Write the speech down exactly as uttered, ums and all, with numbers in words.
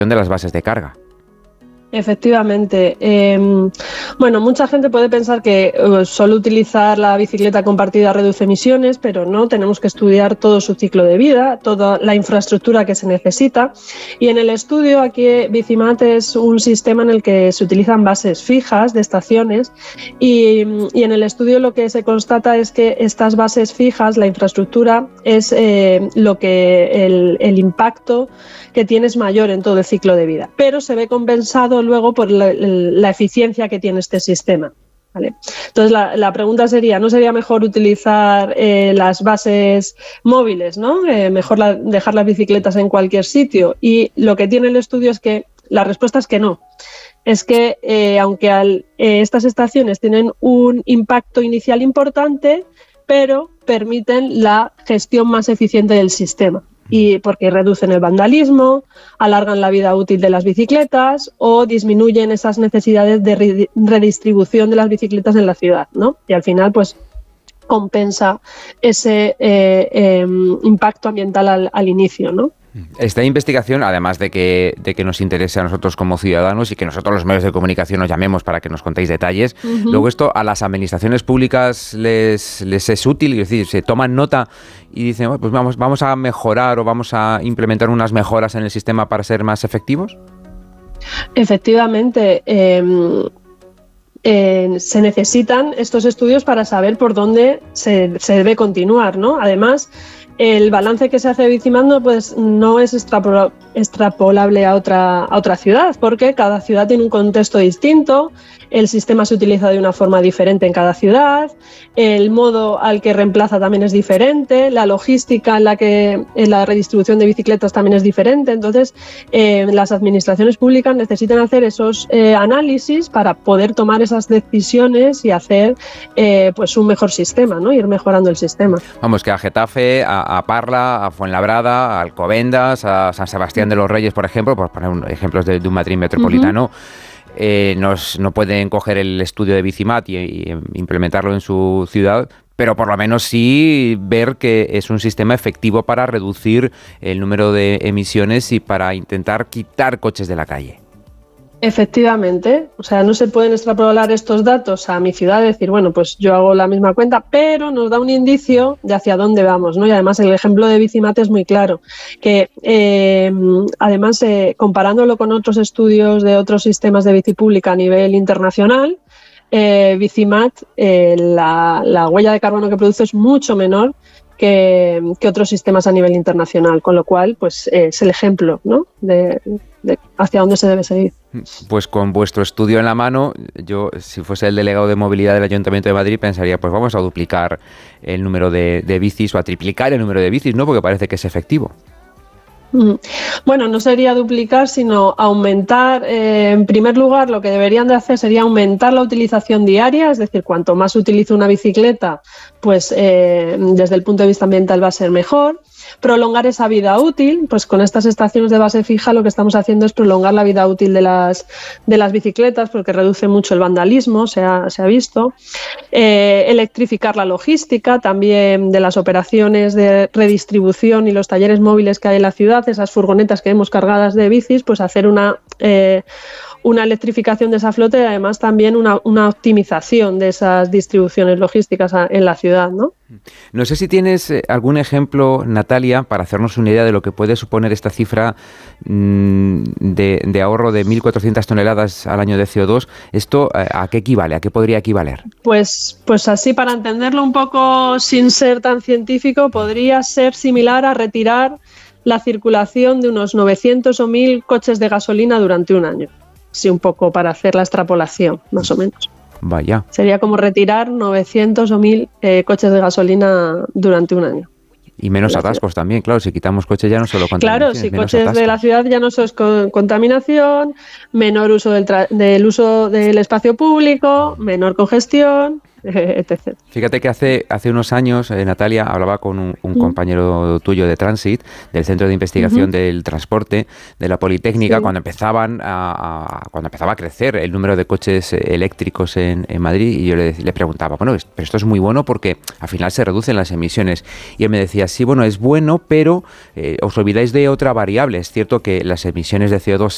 de las bases de carga. Efectivamente. Eh, bueno, mucha gente puede pensar que uh, solo utilizar la bicicleta compartida reduce emisiones, pero no, tenemos que estudiar todo su ciclo de vida, toda la infraestructura que se necesita. Y en el estudio aquí Bicimat es un sistema en el que se utilizan bases fijas de estaciones y, y en el estudio lo que se constata es que estas bases fijas, la infraestructura, es eh, lo que el, el impacto que tiene es mayor en todo el ciclo de vida, pero se ve compensado luego por la, la eficiencia que tiene este sistema, ¿vale? Entonces la, la pregunta sería, ¿no sería mejor utilizar eh, las bases móviles, ¿no? Eh, mejor la, dejar las bicicletas en cualquier sitio? Y lo que tiene el estudio es que la respuesta es que no. Es que eh, aunque al, eh, estas estaciones tienen un impacto inicial importante, pero permiten la gestión más eficiente del sistema. Y porque reducen el vandalismo, alargan la vida útil de las bicicletas o disminuyen esas necesidades de redistribución de las bicicletas en la ciudad, ¿no? Y al final, pues, compensa ese eh, eh, impacto ambiental al, al inicio, ¿no? Esta investigación, además de que, de que nos interese a nosotros como ciudadanos y que nosotros los medios de comunicación nos llamemos para que nos contéis detalles, uh-huh. Luego esto a las administraciones públicas les, les es útil, es decir, se toman nota y dicen, bueno, pues vamos, vamos a mejorar o vamos a implementar unas mejoras en el sistema para ser más efectivos. Efectivamente, eh, eh, se necesitan estos estudios para saber por dónde se, se debe continuar, ¿no? Además, el balance que se hace de Bicimat pues, no es extrapola- extrapolable a otra, a otra ciudad, porque cada ciudad tiene un contexto distinto, el sistema se utiliza de una forma diferente en cada ciudad, el modo al que reemplaza también es diferente, la logística en la que en la redistribución de bicicletas también es diferente. Entonces, eh, las administraciones públicas necesitan hacer esos eh, análisis para poder tomar esas decisiones y hacer eh, pues un mejor sistema, ¿no? Ir mejorando el sistema. Vamos, que a Getafe, a, a Parla, a Fuenlabrada, a Alcobendas, a San Sebastián de los Reyes, por ejemplo, por poner un, ejemplos de, de un Madrid metropolitano, uh-huh. Eh, nos, no pueden coger el estudio de Bicimat y, y implementarlo en su ciudad, pero por lo menos sí ver que es un sistema efectivo para reducir el número de emisiones y para intentar quitar coches de la calle. Efectivamente, o sea, no se pueden extrapolar estos datos a mi ciudad y decir, bueno, pues yo hago la misma cuenta, pero nos da un indicio de hacia dónde vamos, ¿no? Y además el ejemplo de Bicimat es muy claro, que eh, además eh, comparándolo con otros estudios de otros sistemas de bici pública a nivel internacional, eh, Bicimat, eh, la, la huella de carbono que produce es mucho menor que, que otros sistemas a nivel internacional, con lo cual, pues eh, es el ejemplo, ¿no? de, de hacia dónde se debe seguir. Pues con vuestro estudio en la mano, yo, si fuese el delegado de movilidad del Ayuntamiento de Madrid, pensaría, pues vamos a duplicar el número de, de bicis o a triplicar el número de bicis, ¿no? Porque parece que es efectivo. Bueno, no sería duplicar, sino aumentar. Eh, en primer lugar, lo que deberían de hacer sería aumentar la utilización diaria, es decir, cuanto más utilice una bicicleta, pues eh, desde el punto de vista ambiental va a ser mejor. Prolongar esa vida útil, pues con estas estaciones de base fija lo que estamos haciendo es prolongar la vida útil de las, de las bicicletas porque reduce mucho el vandalismo, se ha, se ha visto. Eh, electrificar la logística también de las operaciones de redistribución y los talleres móviles que hay en la ciudad, esas furgonetas que vemos cargadas de bicis, pues hacer una... Eh, una electrificación de esa flota y además también una, una optimización de esas distribuciones logísticas a, en la ciudad, ¿no? No sé si tienes algún ejemplo, Natalia, para hacernos una idea de lo que puede suponer esta cifra mmm, de, de ahorro de mil cuatrocientas toneladas al año de C O dos. ¿Esto a qué equivale? ¿A qué podría equivaler? Pues, pues así, para entenderlo un poco sin ser tan científico, podría ser similar a retirar la circulación de unos novecientos o mil coches de gasolina durante un año. Sí, un poco para hacer la extrapolación, más o menos. Vaya. Sería como retirar novecientos o mil eh, coches de gasolina durante un año. Y menos atascos también, claro, si quitamos coches ya no solo contaminación. Claro, si coches atascos de la ciudad ya no solo es con contaminación, menor uso del, tra- del uso del espacio público, menor congestión, etcétera. Fíjate que hace, hace unos años, eh, Natalia, hablaba con un, un mm. compañero tuyo de Transit, del Centro de Investigación uh-huh. del Transporte, de la Politécnica, sí. cuando empezaban a, a, cuando empezaba a crecer el número de coches eléctricos en, en Madrid, y yo le, le preguntaba, bueno, pero esto es muy bueno porque al final se reducen las emisiones. Y él me decía, sí, bueno, es bueno, pero eh, os olvidáis de otra variable. Es cierto que las emisiones de C O dos